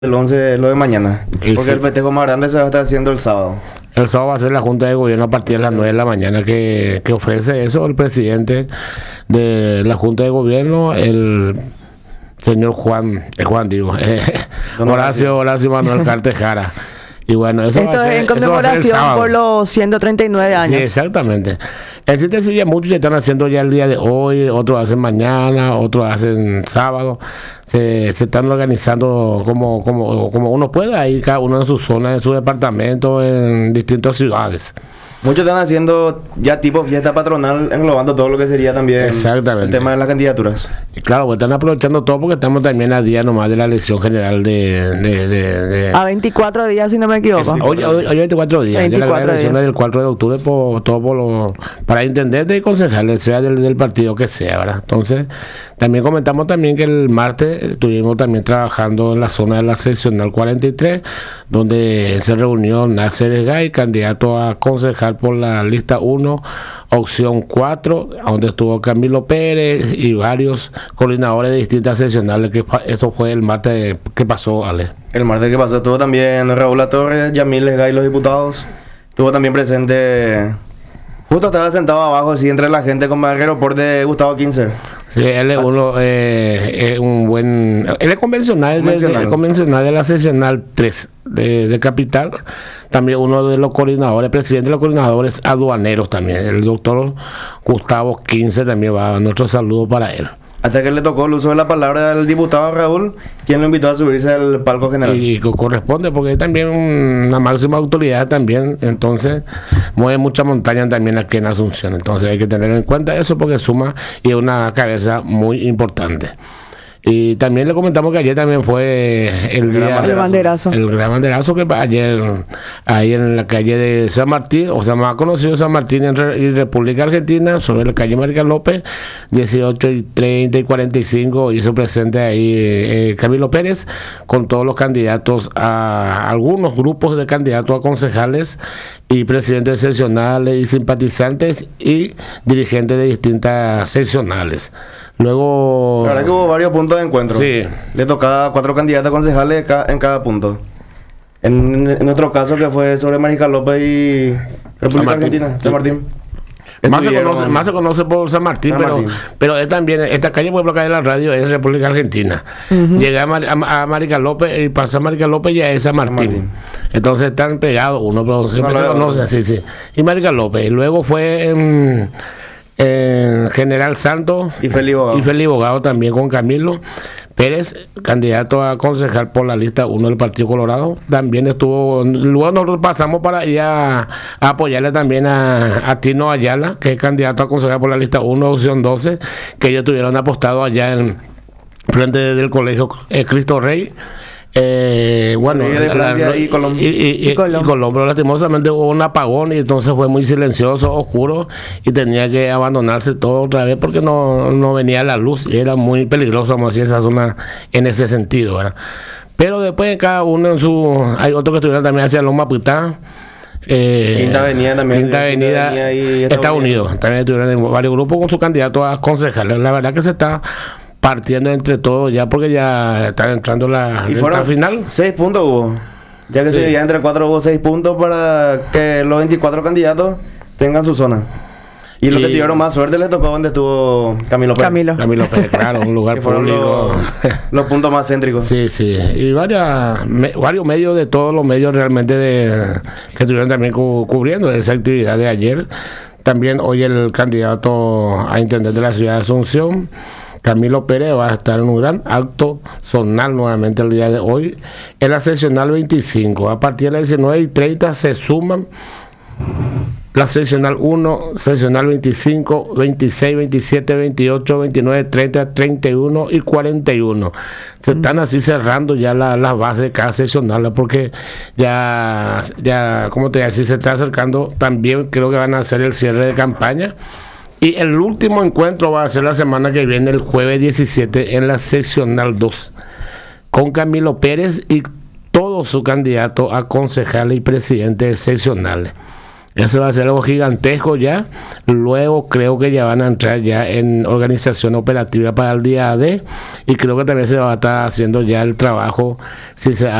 el 11 lo de mañana. Y Porque sí. el festejo más grande se va a estar haciendo el sábado. El sábado va a ser la Junta de Gobierno a partir de las 9 de la mañana que ofrece eso el presidente de la Junta de Gobierno, el señor Don Horacio Manuel Cartejara. Y bueno, eso Esto va a ser, es en eso va a ser el conmemoración sábado. por los 139 años. Sí, exactamente. Existe ya muchos que están haciendo ya el día de hoy, otros hacen mañana, otros hacen sábado. Se están organizando como uno pueda, ahí cada uno en su zona, en su departamento, en distintas ciudades. Muchos están haciendo ya tipo fiesta patronal, englobando todo lo que sería también Exactamente. el tema de las candidaturas. Y claro, pues están aprovechando todo porque estamos también a día nomás de la elección general A 24 días, si no me equivoco. Hoy 24 días, de la 24 elección días. del 4 de octubre, para intendente y concejales, sea del partido que sea, ¿verdad? Entonces, también comentamos también que el martes estuvimos también trabajando en la zona de la seccional 43, donde se reunió Nasser Gay, candidato a concejal por la lista 1, opción 4, donde estuvo Camilo Pérez y varios coordinadores de distintas seccionales, que esto fue el martes que pasó, Ale. El martes que pasó estuvo también Raúl Latorre, Yamil Lesgay, los diputados. Estuvo también presente. Justo estaba sentado abajo, así entre la gente, con el aeropuerto de Gustavo Kinzer. Sí, él es un buen... Él es convencional, Convencional. de la seccional 3 de Capital. También uno de los coordinadores, presidente de los coordinadores aduaneros también. El doctor Gustavo Kinzer también va. Nuestro saludo para él. Hasta que le tocó el uso de la palabra del diputado Raúl, quien lo invitó a subirse al palco general. Y corresponde, porque es también una máxima autoridad también, entonces mueve mucha montaña también aquí en Asunción, entonces hay que tener en cuenta eso porque suma y es una cabeza muy importante. Y también le comentamos que ayer también fue el día El banderazo. el gran banderazo que ayer ahí en la calle de San Martín, o sea, más conocido San Martín y República Argentina, sobre la calle Marica López, 18:30 y 45, hizo presente ahí Camilo Pérez con todos los candidatos, a algunos grupos de candidatos a concejales y presidentes seccionales y simpatizantes y dirigentes de distintas seccionales. Luego... La verdad que hubo varios puntos de encuentro. Sí. Le tocaba a 4 candidatos concejales en cada punto. En nuestro caso, que fue sobre Marica López y República Argentina, San Martín. Más se conoce por San Martín, San Martín. pero es también, esta calle, por ejemplo, acá de la radio, es República Argentina. Llega a Marica López y pasa a Marica López ya es San Martín. Martín. Entonces están pegados uno, pero siempre se conoce así, sí. Y Marica López. Y luego fue en General Santos Y Félix Bogado. También con Camilo Pérez, candidato a concejal por la lista 1 del Partido Colorado. También estuvo, luego nosotros pasamos para ir a apoyarle también a Tino Ayala, que es candidato a concejal por la lista 1, opción 12, que ellos tuvieron apostado allá en frente del colegio Cristo Rey. Bueno, de Francia y Colombia. y Colombia, pero lastimosamente hubo un apagón y entonces fue muy silencioso, oscuro, y tenía que abandonarse todo otra vez porque no venía la luz y era muy peligroso, vamos a decir, esa zona en ese sentido, ¿verdad? Pero después cada uno en su... Hay otros que estuvieron también hacia Loma Pitá. Quinta Avenida también. Quinta Avenida y Estados Unidos. También estuvieron en varios grupos con su candidato a concejal. La verdad que se está partiendo entre todos ya porque ya están entrando la Y fueron final. 6 puntos hubo. Ya que Sí. se dividía entre 4, hubo 6 puntos para que los 24 candidatos tengan su zona. Y los que tuvieron más suerte les tocó donde estuvo Camilo Pérez. Camilo Pérez, claro, un lugar Que fueron público. los puntos más céntricos. Sí, sí. Y varios medios de todos los medios realmente que estuvieron también cubriendo esa actividad de ayer. También hoy el candidato a intendente de la ciudad de Asunción, Camilo Pérez, va a estar en un gran acto zonal nuevamente el día de hoy en la seccional 25. A partir de las 19:30 se suman la seccional 1, seccional 25, 26, 27, 28, 29, 30, 31 y 41. Se están así cerrando ya las bases de cada seccional porque ya como te decía, se está acercando. También creo que van a hacer el cierre de campaña. Y el último encuentro va a ser la semana que viene, el jueves 17, en la seccional 2, con Camilo Pérez y todo su candidato a concejales y presidentes seccionales. Eso va a ser algo gigantesco ya. Luego creo que ya van a entrar ya en organización operativa para el día D, y creo que también se va a estar haciendo ya el trabajo, si se